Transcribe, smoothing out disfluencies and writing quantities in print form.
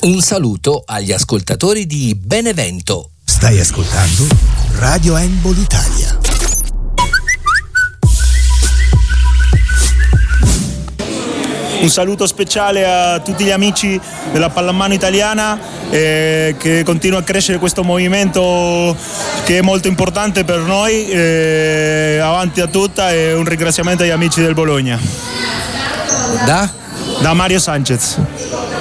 Un saluto agli ascoltatori di Benevento. Stai ascoltando Radio Handball Italia. Un saluto speciale a tutti gli amici della pallamano italiana, che continua a crescere questo movimento che è molto importante per noi, avanti a tutta, e un ringraziamento agli amici del Bologna. Da Mario Sanchez.